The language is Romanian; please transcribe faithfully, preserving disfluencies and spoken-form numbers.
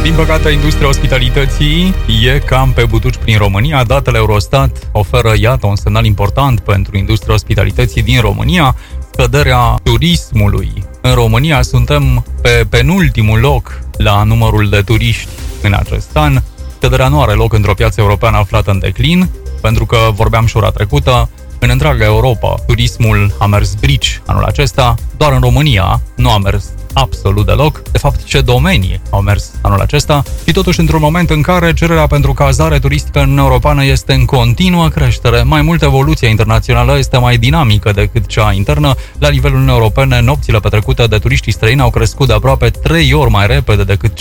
Din păcate, industria ospitalității e cam pe butuci prin România. Datele Eurostat oferă, iată, un semnal important pentru industria ospitalității din România. Scăderea turismului. În România suntem pe penultimul loc la numărul de turiști în acest an. Scăderea nu are loc într-o piață europeană aflată în declin, pentru că, vorbeam și ora trecută, în întreaga Europa, turismul a mers brici anul acesta, doar în România nu a mers absolut deloc. De fapt, ce domenii au mers anul acesta și totuși într-un moment în care cererea pentru cazare turistică în Europeană este în continuă creștere. Mai mult, evoluția internațională este mai dinamică decât cea internă. La nivelul Uniunii Europene, nopțile petrecute de turiștii străini au crescut de aproape trei ori mai repede decât